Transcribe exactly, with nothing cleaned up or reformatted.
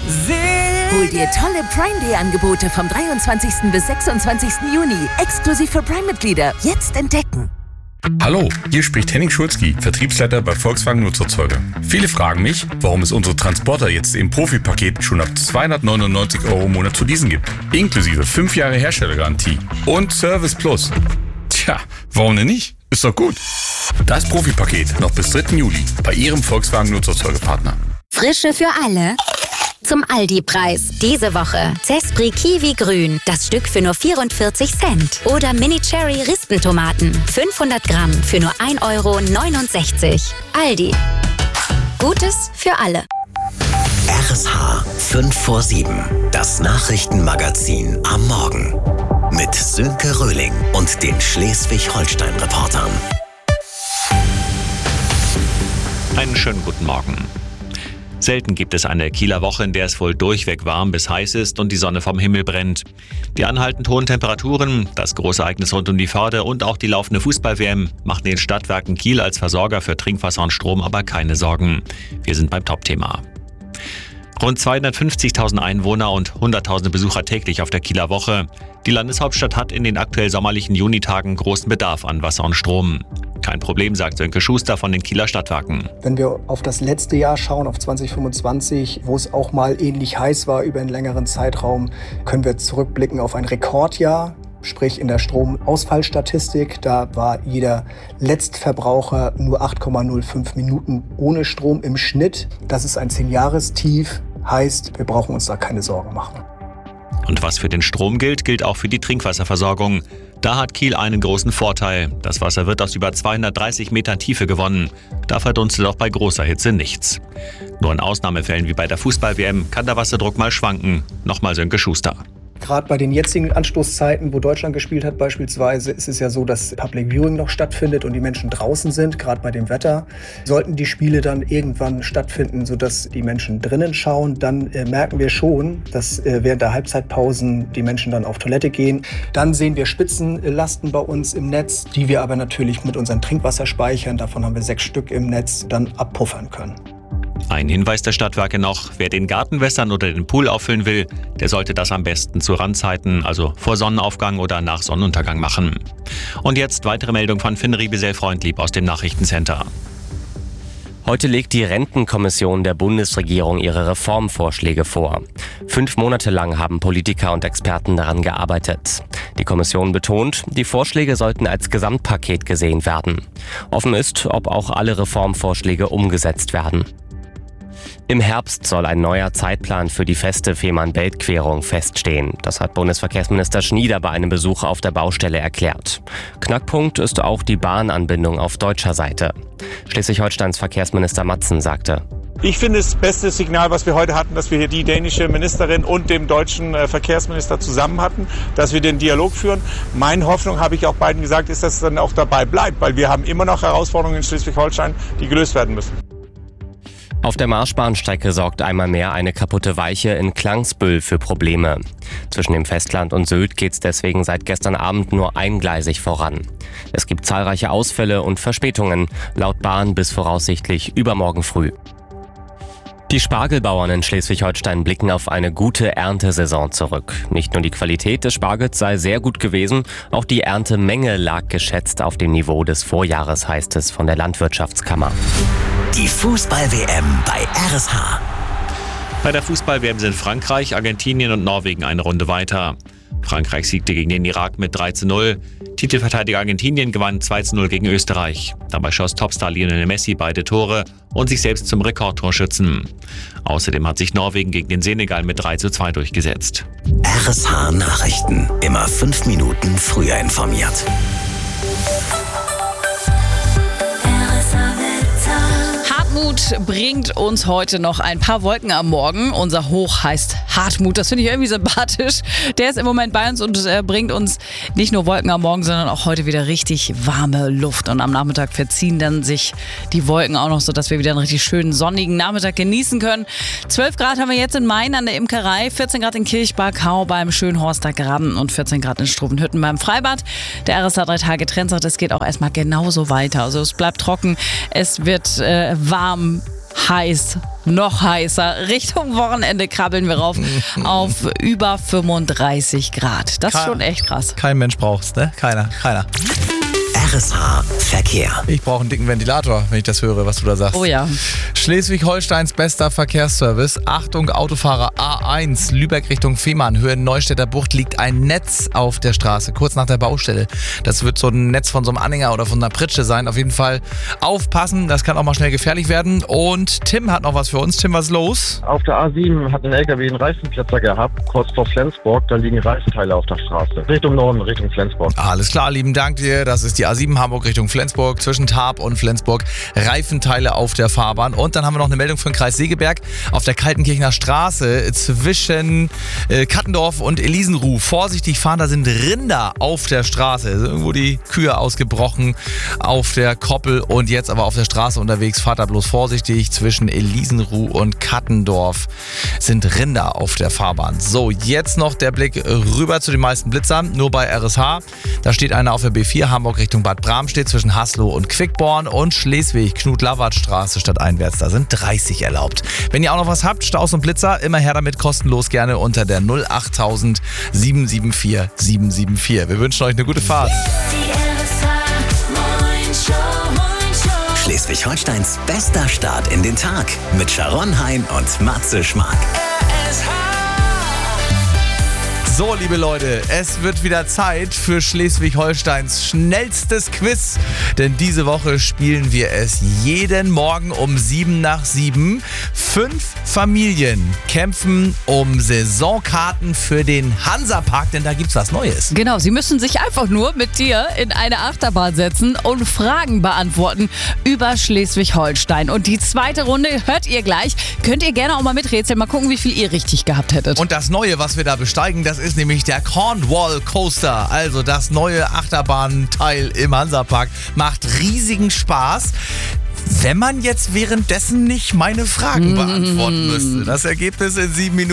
Hol dir tolle Prime Day Angebote vom dreiundzwanzigsten bis sechsundzwanzigsten Juni. Exklusiv für Prime-Mitglieder. Jetzt entdecken. Hallo, hier spricht Henning Schulzki, Vertriebsleiter bei Volkswagen Nutzerzeuge. Viele fragen mich, warum es unsere Transporter jetzt im Profi-Paket schon ab zweihundertneunundneunzig Euro im Monat zu leasen gibt. Inklusive fünf Jahre Herstellergarantie und Service Plus. Tja, warum denn nicht? Ist doch gut. Das Profi-Paket noch bis dritten Juli bei Ihrem Volkswagen Nutzerzeuge-Partner. Frische für alle. Zum Aldi-Preis. Diese Woche Zespri Kiwi Grün, das Stück für nur vierundvierzig Cent. Oder Mini Cherry Rispentomaten, fünfhundert Gramm für nur ein Euro neunundsechzig. Aldi. Gutes für alle. R S H fünf vor sieben. Das Nachrichtenmagazin am Morgen. Mit Sönke Röhling und den Schleswig-Holstein-Reportern. Einen schönen guten Morgen. Selten gibt es eine Kieler Woche, in der es wohl durchweg warm bis heiß ist und die Sonne vom Himmel brennt. Die anhaltend hohen Temperaturen, das große Ereignis rund um die Förde und auch die laufende Fußball-W M machen den Stadtwerken Kiel als Versorger für Trinkwasser und Strom aber keine Sorgen. Wir sind beim Top-Thema. Rund zweihundertfünfzigtausend Einwohner und hunderttausende Besucher täglich auf der Kieler Woche. Die Landeshauptstadt hat in den aktuell sommerlichen Junitagen großen Bedarf an Wasser und Strom. Kein Problem, sagt Sönke Schuster von den Kieler Stadtwerken. Wenn wir auf das letzte Jahr schauen, auf zwanzig fünfundzwanzig, wo es auch mal ähnlich heiß war über einen längeren Zeitraum, können wir zurückblicken auf ein Rekordjahr. Sprich in der Stromausfallstatistik, da war jeder Letztverbraucher nur acht Komma null fünf Minuten ohne Strom im Schnitt. Das ist ein zehn-Jahrestief, heißt, wir brauchen uns da keine Sorgen machen. Und was für den Strom gilt, gilt auch für die Trinkwasserversorgung. Da hat Kiel einen großen Vorteil. Das Wasser wird aus über zweihundertdreißig Metern Tiefe gewonnen. Da verdunstet auch bei großer Hitze nichts. Nur in Ausnahmefällen wie bei der Fußball-W M kann der Wasserdruck mal schwanken. Nochmal Sönke Schuster. Gerade bei den jetzigen Anstoßzeiten, wo Deutschland gespielt hat beispielsweise, ist es ja so, dass Public Viewing noch stattfindet und die Menschen draußen sind, gerade bei dem Wetter. Sollten die Spiele dann irgendwann stattfinden, sodass die Menschen drinnen schauen, dann äh, merken wir schon, dass äh, während der Halbzeitpausen die Menschen dann auf Toilette gehen. Dann sehen wir Spitzenlasten bei uns im Netz, die wir aber natürlich mit unseren Trinkwasserspeichern, davon haben wir sechs Stück im Netz, dann abpuffern können. Ein Hinweis der Stadtwerke noch, wer den Garten wässern oder den Pool auffüllen will, der sollte das am besten zu Randzeiten, also vor Sonnenaufgang oder nach Sonnenuntergang machen. Und jetzt weitere Meldung von Finn Riebesell-Freundlieb aus dem Nachrichtencenter. Heute legt die Rentenkommission der Bundesregierung ihre Reformvorschläge vor. Fünf Monate lang haben Politiker und Experten daran gearbeitet. Die Kommission betont, die Vorschläge sollten als Gesamtpaket gesehen werden. Offen ist, ob auch alle Reformvorschläge umgesetzt werden. Im Herbst soll ein neuer Zeitplan für die feste Fehmarn-Belt-Querung feststehen. Das hat Bundesverkehrsminister Schnieder bei einem Besuch auf der Baustelle erklärt. Knackpunkt ist auch die Bahnanbindung auf deutscher Seite. Schleswig-Holsteins Verkehrsminister Matzen sagte: Ich finde es das beste Signal, was wir heute hatten, dass wir hier die dänische Ministerin und dem deutschen Verkehrsminister zusammen hatten, dass wir den Dialog führen. Meine Hoffnung, habe ich auch beiden gesagt, ist, dass es dann auch dabei bleibt, weil wir haben immer noch Herausforderungen in Schleswig-Holstein, die gelöst werden müssen. Auf der Marschbahnstrecke sorgt einmal mehr eine kaputte Weiche in Klangsbüll für Probleme. Zwischen dem Festland und Sylt geht's deswegen seit gestern Abend nur eingleisig voran. Es gibt zahlreiche Ausfälle und Verspätungen, laut Bahn bis voraussichtlich übermorgen früh. Die Spargelbauern in Schleswig-Holstein blicken auf eine gute Erntesaison zurück. Nicht nur die Qualität des Spargels sei sehr gut gewesen, auch die Erntemenge lag geschätzt auf dem Niveau des Vorjahres, heißt es von der Landwirtschaftskammer. Die Fußball-W M bei R S H. Bei der Fußball-W M sind Frankreich, Argentinien und Norwegen eine Runde weiter. Frankreich siegte gegen den Irak mit drei zu null. Titelverteidiger Argentinien gewann zwei zu null gegen Österreich. Dabei schoss Topstar Lionel Messi beide Tore und sich selbst zum Rekordtorschützen. Außerdem hat sich Norwegen gegen den Senegal mit drei zu zwei durchgesetzt. R S H Nachrichten. Immer fünf Minuten früher informiert. Hartmut bringt uns heute noch ein paar Wolken am Morgen. Unser Hoch heißt Hartmut. Das finde ich irgendwie sympathisch. Der ist im Moment bei uns und äh, bringt uns nicht nur Wolken am Morgen, sondern auch heute wieder richtig warme Luft. Und am Nachmittag verziehen dann sich die Wolken auch noch, sodass wir wieder einen richtig schönen sonnigen Nachmittag genießen können. zwölf Grad haben wir jetzt in Main an der Imkerei, vierzehn Grad in Kirchbarkau beim Schönhorster Graben und vierzehn Grad in Struvenhütten beim Freibad. Der R S H drei Tage Trend sagt, es geht auch erstmal genauso weiter. Also es bleibt trocken, es wird äh, warm. heiß. Noch heißer. Richtung Wochenende krabbeln wir rauf auf über fünfunddreißig Grad. Das ist schon echt krass. Kein Mensch braucht's, ne? Keiner, keiner. R S H Verkehr. Ich brauche einen dicken Ventilator, wenn ich das höre, was du da sagst. Oh ja. Schleswig-Holsteins bester Verkehrsservice. Achtung, Autofahrer A eins, Lübeck Richtung Fehmarn, Höhe Neustädter Bucht, liegt ein Netz auf der Straße, kurz nach der Baustelle. Das wird so ein Netz von so einem Anhänger oder von einer Pritsche sein. Auf jeden Fall aufpassen, das kann auch mal schnell gefährlich werden. Und Tim hat noch was für uns. Tim, was ist los? Auf der A sieben hat ein L K W einen Reifenplatzer gehabt, kurz vor Flensburg. Da liegen Reifenteile auf der Straße. Richtung Norden, Richtung Flensburg. Alles klar, lieben Dank dir. Das ist die A sieben Hamburg Richtung Flensburg, zwischen Tarp und Flensburg. Reifenteile auf der Fahrbahn. Und dann haben wir noch eine Meldung für den Kreis Segeberg. Auf der Kaltenkirchener Straße zwischen äh, Kattendorf und Elisenruh. Vorsichtig fahren, da sind Rinder auf der Straße. Also irgendwo die Kühe ausgebrochen auf der Koppel und jetzt aber auf der Straße unterwegs. Fahrt da bloß vorsichtig. Zwischen Elisenruh und Kattendorf sind Rinder auf der Fahrbahn. So, jetzt noch der Blick rüber zu den meisten Blitzern. Nur bei R S H. Da steht einer auf der B vier, Hamburg Richtung Bad Bramstedt, zwischen Haslow und Quickborn und Schleswig, Knut-Lawert-Straße stadteinwärts. Da sind dreißig erlaubt. Wenn ihr auch noch was habt, Staus und Blitzer, immer her damit, kostenlos, gerne unter der null achttausend sieben sieben vier sieben sieben vier. Wir wünschen euch eine gute Fahrt. Schleswig-Holsteins bester Start in den Tag mit Sharon Hein und Matze Schmark. So, liebe Leute, es wird wieder Zeit für Schleswig-Holsteins schnellstes Quiz. Denn diese Woche spielen wir es jeden Morgen um sieben nach sieben. Fünf Familien kämpfen um Saisonkarten für den Hansapark, denn da gibt's was Neues. Genau, sie müssen sich einfach nur mit dir in eine Achterbahn setzen und Fragen beantworten über Schleswig-Holstein. Und die zweite Runde hört ihr gleich. Könnt ihr gerne auch mal miträtseln, mal gucken, wie viel ihr richtig gehabt hättet. Und das Neue, was wir da besteigen, das ist nämlich der Cornwall Coaster. Also das neue Achterbahnteil im Hansapark. Macht riesigen Spaß. Wenn man jetzt währenddessen nicht meine Fragen beantworten müsste. Das Ergebnis in sieben Minuten.